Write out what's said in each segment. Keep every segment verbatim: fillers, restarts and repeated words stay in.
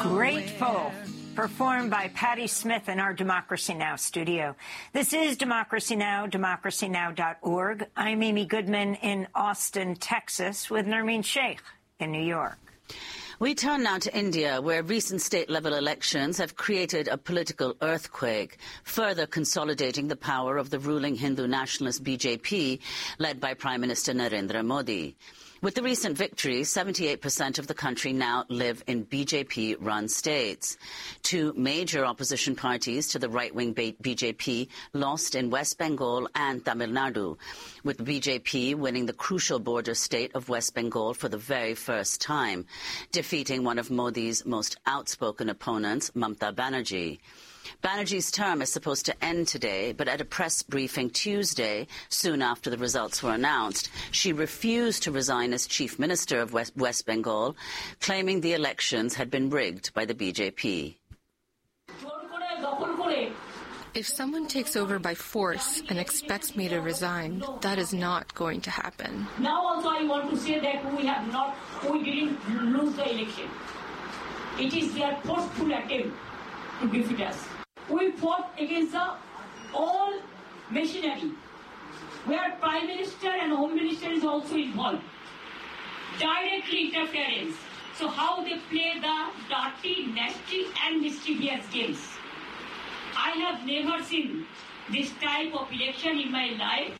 Grateful, performed by Patti Smith in our Democracy Now! Studio. This is Democracy Now!, democracy now dot org. I'm Amy Goodman in Austin, Texas, with Nermeen Sheikh in New York. We turn now to India, where recent state-level elections have created a political earthquake, further consolidating the power of the ruling Hindu nationalist B J P, led by Prime Minister Narendra Modi. With the recent victory, seventy-eight percent of the country now live in B J P-run states. Two major opposition parties to the right-wing B J P lost in West Bengal and Tamil Nadu, with B J P winning the crucial border state of West Bengal for the very first time, defeating one of Modi's most outspoken opponents, Mamata Banerjee. Banerjee's term is supposed to end today, but at a press briefing Tuesday, soon after the results were announced, she refused to resign as chief minister of West, West Bengal, claiming the elections had been rigged by the B J P. If someone takes over by force and expects me to resign, that is not going to happen. Now also I want to say that we have not, we didn't lose the election. It is their forceful attempt to defeat us. We fought against the all machinery, where Prime Minister and Home Minister is also involved. Directly interference. So how they play the dirty, nasty and mischievous games. I have never seen this type of election in my life.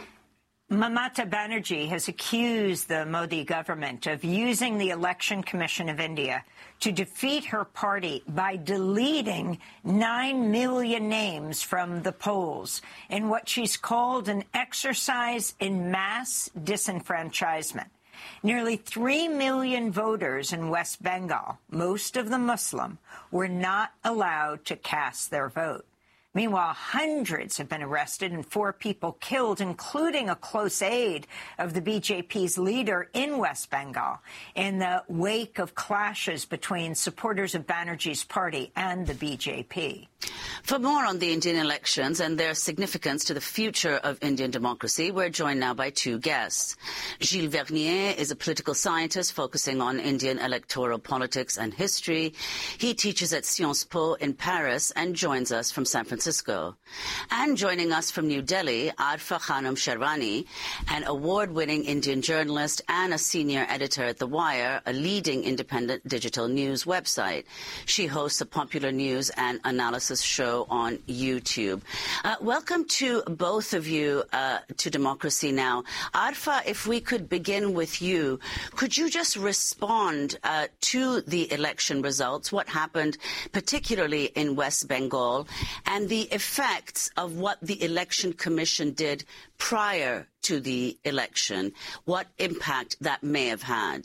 Mamata Banerjee has accused the Modi government of using the Election Commission of India to defeat her party by deleting nine million names from the polls in what she's called an exercise in mass disenfranchisement. Nearly three million voters in West Bengal, most of them Muslim, were not allowed to cast their vote. Meanwhile, hundreds have been arrested and four people killed, including a close aide of the B J P's leader in West Bengal, in the wake of clashes between supporters of Banerjee's party and the B J P. For more on the Indian elections and their significance to the future of Indian democracy, we're joined now by two guests. Gilles Vernier is a political scientist focusing on Indian electoral politics and history. He teaches at Sciences Po in Paris and joins us from San Francisco. And joining us from New Delhi, Arfa Khanum Sherwani, an award-winning Indian journalist and a senior editor at The Wire, a leading independent digital news website. She hosts a popular news and analysis show on YouTube. Uh, welcome to both of you uh, to Democracy Now! Arfa, if we could begin with you, could you just respond uh, to the election results, what happened particularly in West Bengal, and the effects of what the Election Commission did prior to the election, what impact that may have had?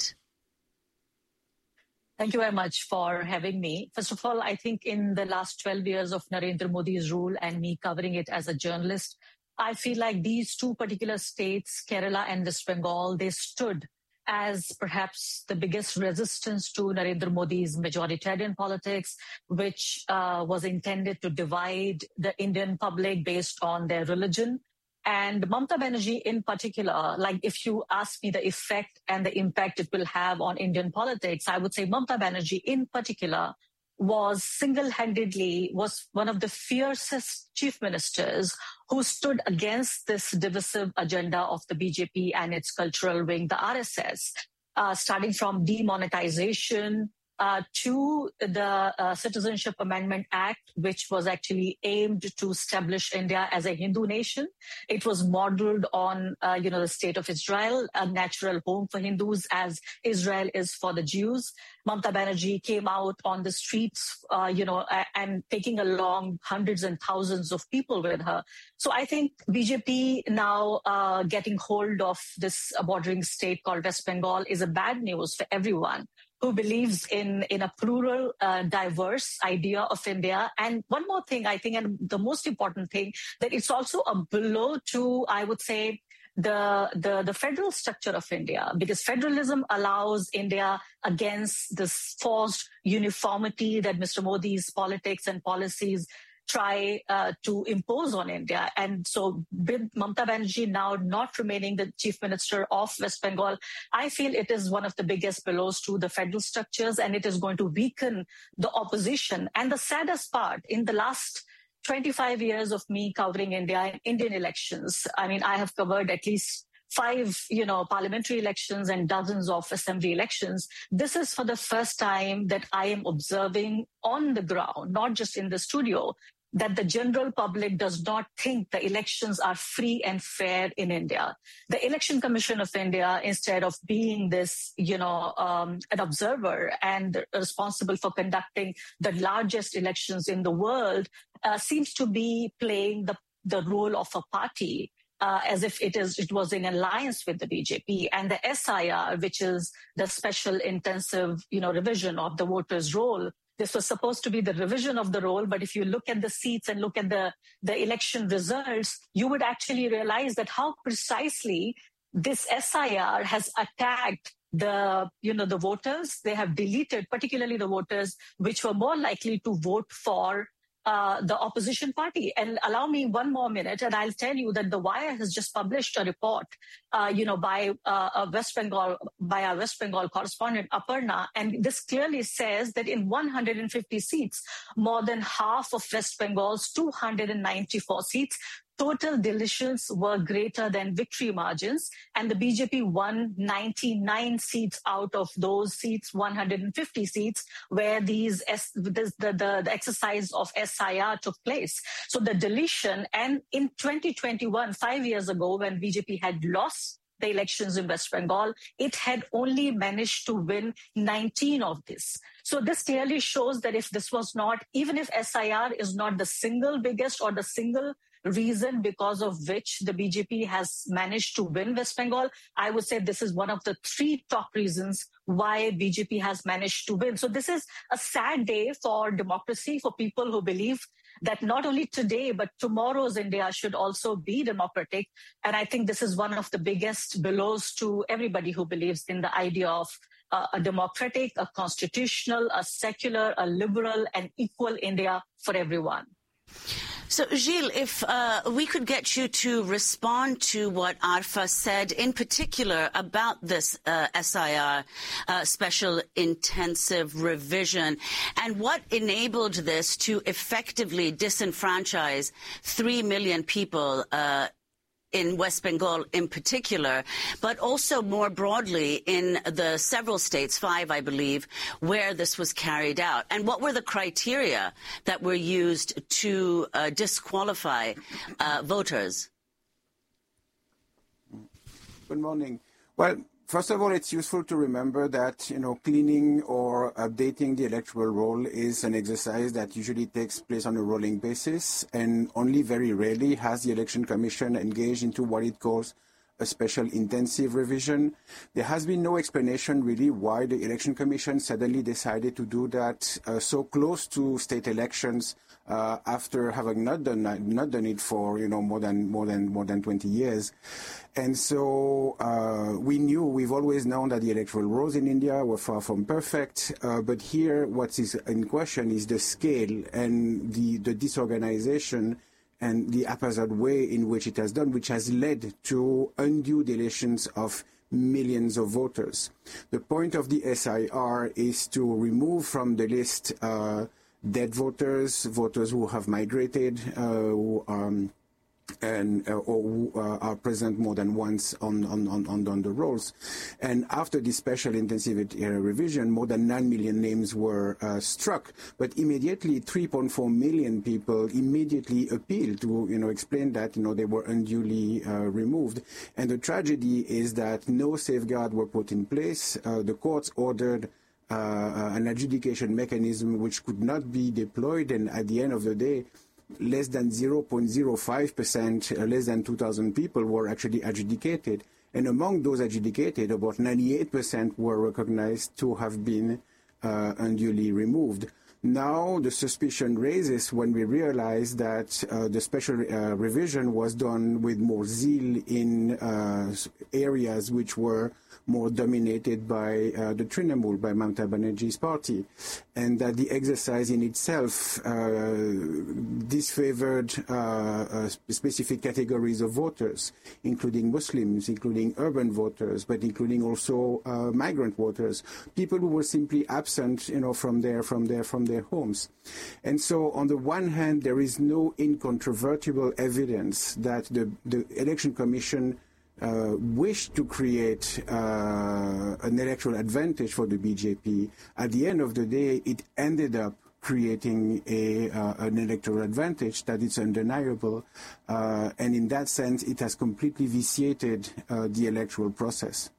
Thank you very much for having me. First of all, I think in the last twelve years of Narendra Modi's rule and me covering it as a journalist, I feel like these two particular states, Kerala and West Bengal, they stood as perhaps the biggest resistance to Narendra Modi's majoritarian politics, which uh, was intended to divide the Indian public based on their religion. And Mamata Banerjee in particular, like if you ask me the effect and the impact it will have on Indian politics, I would say Mamata Banerjee in particular was single-handedly, was one of the fiercest chief ministers who stood against this divisive agenda of the B J P and its cultural wing, the R S S, uh, starting from demonetization, Uh, to the uh, Citizenship Amendment Act, which was actually aimed to establish India as a Hindu nation. It was modeled on, uh, you know, the state of Israel, a natural home for Hindus as Israel is for the Jews. Mamata Banerjee came out on the streets, uh, you know, and taking along hundreds and thousands of people with her. So I think B J P now uh, getting hold of this bordering state called West Bengal is a bad news for everyone who believes in, in a plural, uh, diverse idea of India. And one more thing, I think, and the most important thing, that it's also a blow to, I would say, the, the, the federal structure of India, because federalism allows India against this forced uniformity that Mister Modi's politics and policies try uh, to impose on India. And so with Mamata Banerjee now not remaining the chief minister of West Bengal, I feel it is one of the biggest blows to the federal structures, and it is going to weaken the opposition. And the saddest part, in the last twenty-five years of me covering India and Indian elections, I mean, I have covered at least five, you know, parliamentary elections and dozens of assembly elections. This is for the first time that I am observing on the ground, not just in the studio, that the general public does not think the elections are free and fair in India. The Election Commission of India, instead of being this, you know, um, an observer and responsible for conducting the largest elections in the world, uh, seems to be playing the, the role of a party. Uh, as if it is, it was in alliance with the B J P. And the S I R, which is the special intensive, you know, revision of the voters' roll, this was supposed to be the revision of the roll. But if you look at the seats and look at the, the election results, you would actually realize that how precisely this S I R has attacked the, you know, the voters. They have deleted, particularly the voters, which were more likely to vote for Uh, the opposition party. And allow me one more minute, and I'll tell you that The Wire has just published a report, uh, you know, by uh, a West Bengal, by our West Bengal correspondent, Aparna, and this clearly says that in one hundred fifty seats, more than half of West Bengal's two hundred ninety-four seats, total deletions were greater than victory margins, and the B J P won ninety-nine seats out of those seats, one hundred fifty seats, where these S, this, the, the, the exercise of S I R took place. So the deletion, and in twenty twenty-one, five years ago, when B J P had lost the elections in West Bengal, it had only managed to win nineteen of this. So this clearly shows that if this was not, even if S I R is not the single biggest or the single reason because of which the B J P has managed to win West Bengal, I would say this is one of the three top reasons why B J P has managed to win. So this is a sad day for democracy, for people who believe that not only today, but tomorrow's India should also be democratic. And I think this is one of the biggest blows to everybody who believes in the idea of uh, a democratic, a constitutional, a secular, a liberal, and equal India for everyone. So, Gilles, if uh, we could get you to respond to what Arfa said, in particular about this uh, S I R uh, special intensive revision, and what enabled this to effectively disenfranchise three million people uh, in West Bengal in particular, but also more broadly in the several states, five, I believe, where this was carried out. And what were the criteria that were used to uh, disqualify uh, voters? Good morning. Well, first of all, it's useful to remember that, you know, cleaning or updating the electoral roll is an exercise that usually takes place on a rolling basis, and only very rarely has the Election Commission engaged into what it calls a special intensive revision. There has been no explanation really why the Election Commission suddenly decided to do that uh, so close to state elections uh, after having not done not done it for, you know, more than more than more than twenty years. And so uh, we knew, we've always known that the electoral rolls in India were far from perfect. Uh, but here, what is in question is the scale and the, the disorganization and the haphazard way in which it has done, which has led to undue deletions of millions of voters. The point of the S I R is to remove from the list uh, dead voters, voters who have migrated, uh, who um, and uh, or who uh, are present more than once on on, on, on the rolls. And after this special intensive uh, revision, more than nine million names were uh, struck. But immediately, three point four million people immediately appealed to, you know, explain that, you know, they were unduly uh, removed. And the tragedy is that no safeguards were put in place. Uh, the courts ordered uh, an adjudication mechanism which could not be deployed, and at the end of the day, less than zero point zero five percent, uh, less than two thousand people were actually adjudicated. And among those adjudicated, about ninety-eight percent were recognized to have been uh, unduly removed. Now the suspicion raises when we realize that uh, the special uh, revision was done with more zeal in uh, areas which were more dominated by uh, the Trinamool, by Mamata Banerjee's party, and that the exercise in itself uh, disfavored uh, uh, specific categories of voters, including Muslims, including urban voters, but including also uh, migrant voters, people who were simply absent, you know, from their from their from their homes. And so, on the one hand, there is no incontrovertible evidence that the the Election Commission Uh, wished to create uh, an electoral advantage for the B J P. At the end of the day, it ended up creating a, uh, an electoral advantage that is undeniable, uh, and in that sense, it has completely vitiated uh, the electoral process.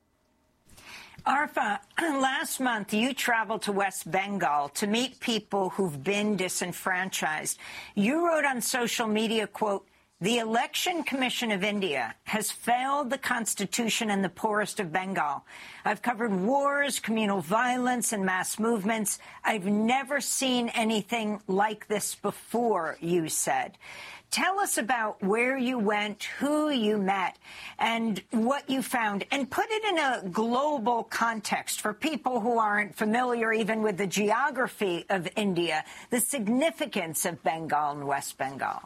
Arfa, last month you traveled to West Bengal to meet people who've been disenfranchised. You wrote on social media, quote, "The Election Commission of India has failed the Constitution in the poorest of Bengal. I've covered wars, communal violence, and mass movements. I've never seen anything like this before," you said. Tell us about where you went, who you met, and what you found, and put it in a global context for people who aren't familiar even with the geography of India, the significance of Bengal and West Bengal.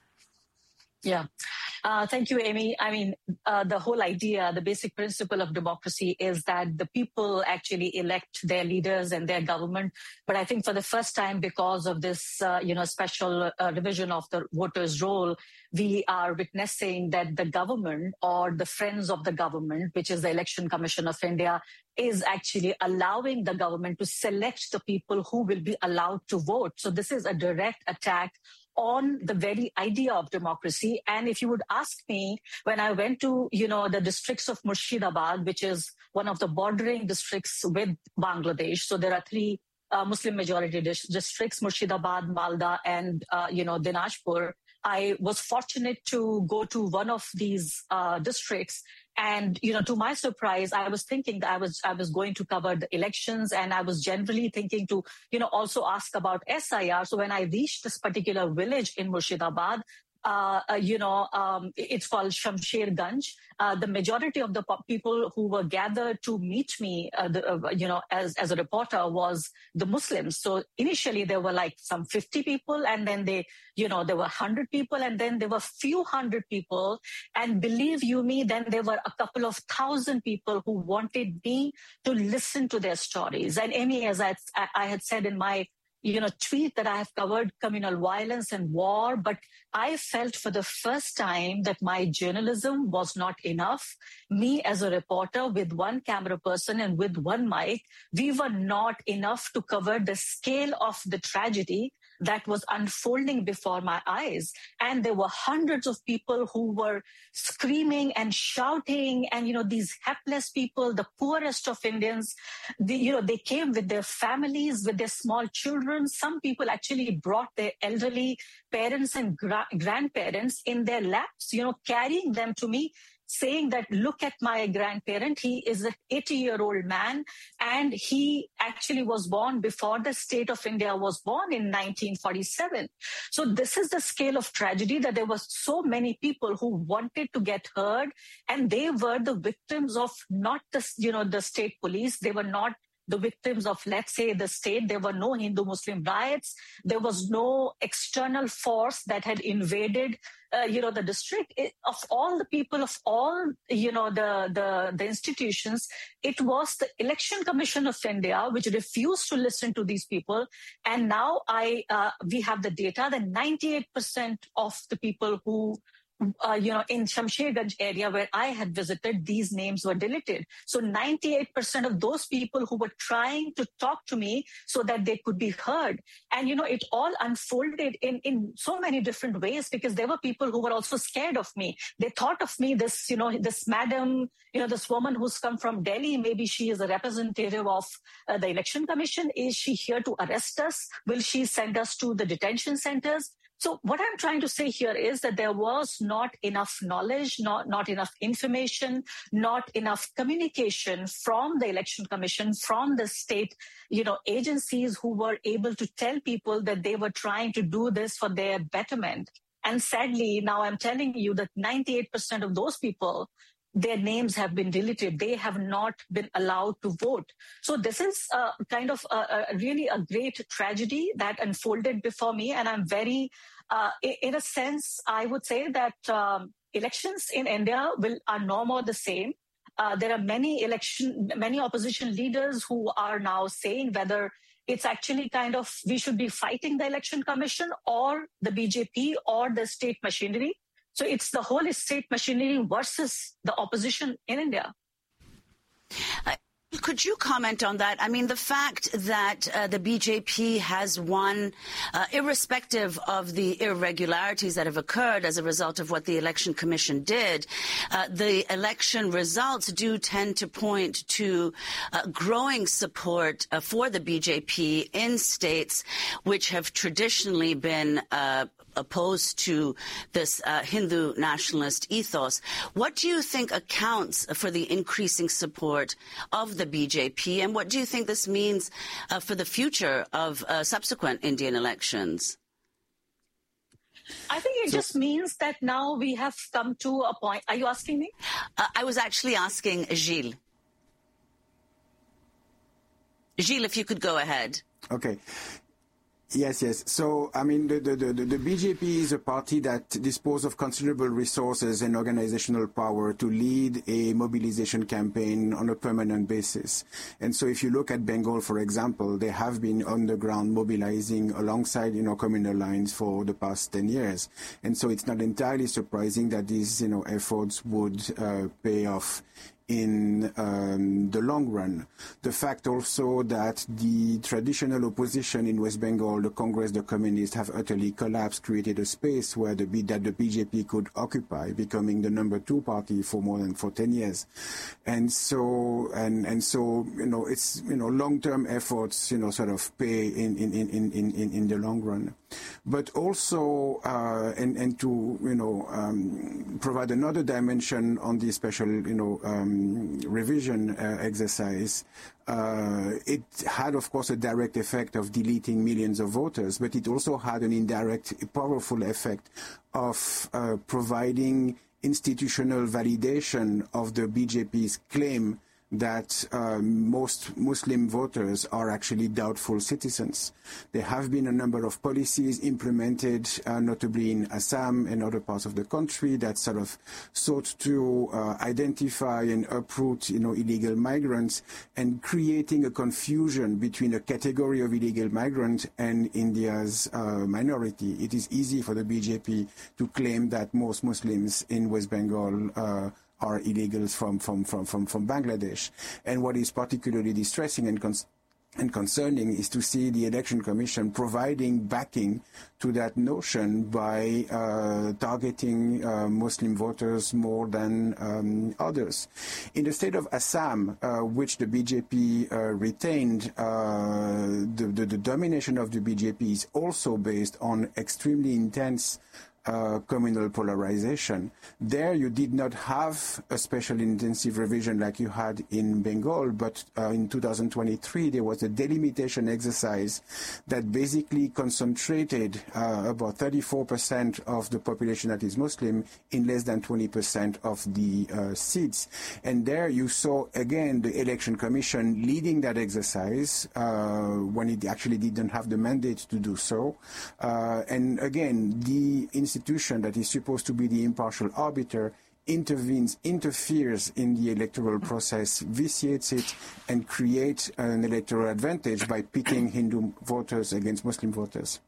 Yeah. Uh, thank you, Amy. I mean, uh, the whole idea, the basic principle of democracy is that the people actually elect their leaders and their government. But I think for the first time, because of this, uh, you know, special uh, revision of the voters' roll, we are witnessing that the government or the friends of the government, which is the Election Commission of India, is actually allowing the government to select the people who will be allowed to vote. So this is a direct attack on the very idea of democracy. And if you would ask me, when I went to, you know, the districts of Murshidabad, which is one of the bordering districts with Bangladesh, so there are three uh, Muslim majority dis- districts, Murshidabad, Malda, and, uh, you know, Dinajpur. I was fortunate to go to one of these uh, districts. And, you know, to my surprise, I was thinking that I was I was going to cover the elections, and I was generally thinking to, you know, also ask about S I R. So when I reached this particular village in Murshidabad, uh, uh, you know, um, it's called Shamsherganj. Uh, the majority of the po- people who were gathered to meet me, uh, the, uh, you know, as, as a reporter was the Muslims. So initially there were like some fifty people, and then they, you know, there were one hundred people, and then there were few hundred people. And believe you me, then there were a couple of thousand people who wanted me to listen to their stories. And Amy, as I, I had said in my you know, tweet that I have covered communal violence and war, but I felt for the first time that my journalism was not enough. Me as a reporter with one camera person and with one mic, we were not enough to cover the scale of the tragedy that was unfolding before my eyes. And there were hundreds of people who were screaming and shouting, and, you know, these hapless people, the poorest of Indians, the, you know, they came with their families, with their small children. Some people actually brought their elderly parents and gra- grandparents in their laps, you know, carrying them to me, saying that, look at my grandparent, he is an eighty-year-old man, and he actually was born before the state of India was born in nineteen forty-seven. So this is the scale of tragedy, that there were so many people who wanted to get heard, and they were the victims of not the, you know, the state police. They were not the victims of, let's say, the state. There were no Hindu-Muslim riots. There was no external force that had invaded, uh, you know, the district. It, of all the people, of all, you know, the, the, the institutions, it was the Election Commission of India which refused to listen to these people. And now I, uh, we have the data that ninety-eight percent of the people who Uh, you know, in Shamsherganj area where I had visited, these names were deleted. So ninety-eight percent of those people who were trying to talk to me so that they could be heard. And, you know, it all unfolded in, in so many different ways, because there were people who were also scared of me. They thought of me, this, you know, this madam, you know, this woman who's come from Delhi, maybe she is a representative of uh, the Election Commission. Is she here to arrest us? Will she send us to the detention centers? So what I'm trying to say here is that there was not enough knowledge, not, not enough information, not enough communication from the Election Commission, from the state, you know, agencies who were able to tell people that they were trying to do this for their betterment. And sadly, now I'm telling you that ninety-eight percent of those people, their names have been deleted. They have not been allowed to vote. So this is a kind of a, a really a great tragedy that unfolded before me. And I'm very, uh, in a sense, I would say that um, elections in India will are no more the same. Uh, there are many election, many opposition leaders who are now saying whether it's actually kind of, we should be fighting the Election Commission or the B J P or the state machinery. So it's the whole state machinery versus the opposition in India. Uh, could you comment on that? I mean, the fact that uh, the B J P has won, uh, irrespective of the irregularities that have occurred as a result of what the Election Commission did, uh, the election results do tend to point to uh, growing support uh, for the B J P in states which have traditionally been uh, opposed to this uh, Hindu nationalist ethos. What do you think accounts for the increasing support of the B J P, and what do you think this means uh, for the future of uh, subsequent Indian elections? I think it so, just means that now we have come to a point. Are you asking me? Uh, I was actually asking Gilles. Gilles, if you could go ahead. Okay. Yes, yes. So, I mean, the, the, the, the B J P is a party that disposes of considerable resources and organizational power to lead a mobilization campaign on a permanent basis. And so if you look at Bengal, for example, they have been on the ground mobilizing alongside, you know, communal lines for the past ten years. And so it's not entirely surprising that these, you know, efforts would uh, pay off in um, the long run. The fact also that the traditional opposition in West Bengal, the Congress, the Communists, have utterly collapsed, created a space where the that the B J P could occupy, becoming the number two party for more than for ten years. And so, and and so, you know, it's, you know, long-term efforts, you know, sort of pay in in in in in, in the long run. But also, uh, and and to, you know, um, provide another dimension on the special, you know, um, revision uh, exercise, uh, it had, of course, a direct effect of deleting millions of voters, but it also had an indirect, powerful effect of uh, providing institutional validation of the B J P's claim that uh, most Muslim voters are actually doubtful citizens. There have been a number of policies implemented, uh, notably in Assam and other parts of the country, that sort of sought to uh, identify and uproot, you know, illegal migrants, and creating a confusion between a category of illegal migrant and India's uh, minority. It is easy for the B J P to claim that most Muslims in West Bengal uh, are illegals from, from, from, from, from Bangladesh. And what is particularly distressing and, cons and concerning is to see the Election Commission providing backing to that notion by uh, targeting uh, Muslim voters more than um, others. In the state of Assam, uh, which the B J P uh, retained, uh, the, the, the domination of the B J P is also based on extremely intense Uh, communal polarization. There you did not have a special intensive revision like you had in Bengal, but uh, in two thousand twenty-three there was a delimitation exercise that basically concentrated uh, about thirty-four percent of the population that is Muslim in less than twenty percent of the uh, seats. And there you saw again the Election Commission leading that exercise uh, when it actually didn't have the mandate to do so. Uh, and again, the institution that is supposed to be the impartial arbiter intervenes, interferes in the electoral process, vitiates it, and creates an electoral advantage by pitting Hindu voters against Muslim voters.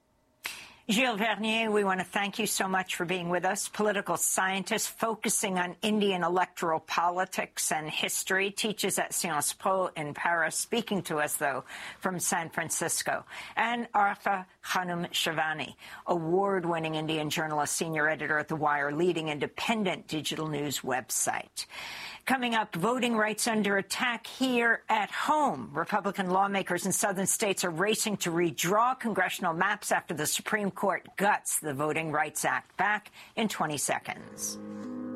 Gilles Vernier, we want to thank you so much for being with us. Political scientist focusing on Indian electoral politics and history, teaches at Sciences Po in Paris, speaking to us, though, from San Francisco. And Artha Khanum Shavani, award-winning Indian journalist, senior editor at The Wire, leading independent digital news website. Coming up, voting rights under attack here at home. Republican lawmakers in southern states are racing to redraw congressional maps after the Supreme Court guts the Voting Rights Act back in twenty seconds.